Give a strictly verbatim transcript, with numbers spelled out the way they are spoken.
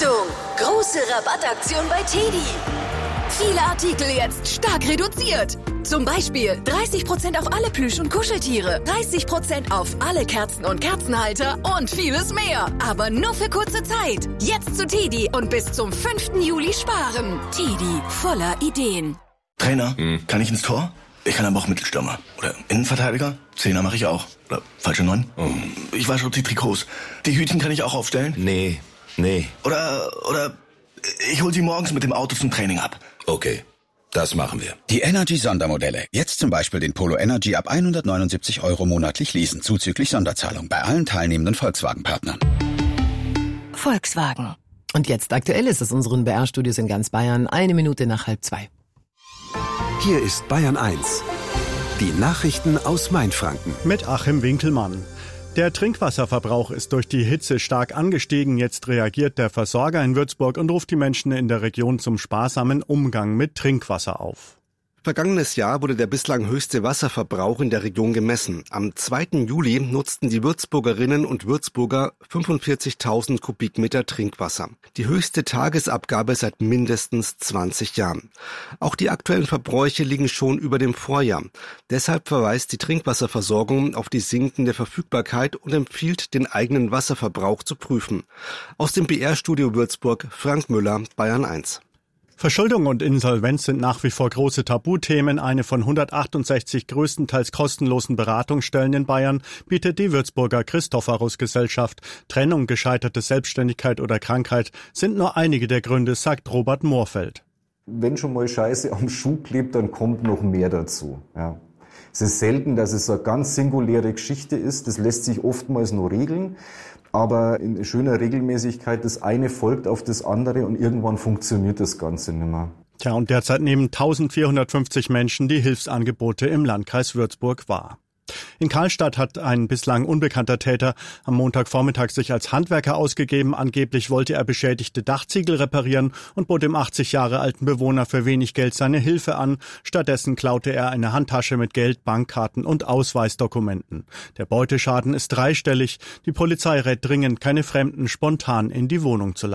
Achtung! Große Rabattaktion bei Teddy. Viele Artikel jetzt stark reduziert. Zum Beispiel dreißig Prozent auf alle Plüsch- und Kuscheltiere, dreißig Prozent auf alle Kerzen und Kerzenhalter und vieles mehr. Aber nur für kurze Zeit. Jetzt zu Teddy und bis zum fünften Juli sparen. Teddy, voller Ideen. Trainer, hm. kann ich ins Tor? Ich kann aber auch Mittelstürmer. Oder Innenverteidiger? Zehner mache ich auch. Oder falsche Neun? Oh. Ich wasche die Trikots. Die Hütchen kann ich auch aufstellen? Nee, nee. Oder, oder ich hol sie morgens mit dem Auto zum Training ab. Okay, das machen wir. Die Energy-Sondermodelle. Jetzt zum Beispiel den Polo Energy ab hundertneunundsiebzig Euro monatlich leasen, zuzüglich Sonderzahlung bei allen teilnehmenden Volkswagen-Partnern. Volkswagen. Und jetzt aktuell ist es unseren B R-Studios in ganz Bayern, eine Minute nach halb zwei. Hier ist Bayern eins. Die Nachrichten aus Mainfranken. Mit Achim Winkelmann. Der Trinkwasserverbrauch ist durch die Hitze stark angestiegen. Jetzt reagiert der Versorger in Würzburg und ruft die Menschen in der Region zum sparsamen Umgang mit Trinkwasser auf. Vergangenes Jahr wurde der bislang höchste Wasserverbrauch in der Region gemessen. Am zweiten Juli nutzten die Würzburgerinnen und Würzburger fünfundvierzigtausend Kubikmeter Trinkwasser. Die höchste Tagesabgabe seit mindestens zwanzig Jahren. Auch die aktuellen Verbräuche liegen schon über dem Vorjahr. Deshalb verweist die Trinkwasserversorgung auf die sinkende Verfügbarkeit und empfiehlt, den eigenen Wasserverbrauch zu prüfen. Aus dem B R-Studio Würzburg, Frank Müller, Bayern eins. Verschuldung und Insolvenz sind nach wie vor große Tabuthemen. Eine von hundertachtundsechzig größtenteils kostenlosen Beratungsstellen in Bayern bietet die Würzburger Christophorus Gesellschaft. Trennung, gescheiterte Selbstständigkeit oder Krankheit sind nur einige der Gründe, sagt Robert Moorfeld. Wenn schon mal Scheiße am Schuh klebt, dann kommt noch mehr dazu. Ja. Es ist selten, dass es eine ganz singuläre Geschichte ist. Das lässt sich oftmals nur regeln. Aber in schöner Regelmäßigkeit, das eine folgt auf das andere und irgendwann funktioniert das Ganze nicht mehr. Tja, und derzeit nehmen eintausendvierhundertfünfzig Menschen die Hilfsangebote im Landkreis Würzburg wahr. In Karlstadt hat ein bislang unbekannter Täter am Montagvormittag sich als Handwerker ausgegeben. Angeblich wollte er beschädigte Dachziegel reparieren und bot dem achtzig Jahre alten Bewohner für wenig Geld seine Hilfe an. Stattdessen klaute er eine Handtasche mit Geld, Bankkarten und Ausweisdokumenten. Der Beuteschaden ist dreistellig. Die Polizei rät dringend, keine Fremden spontan in die Wohnung zu lassen.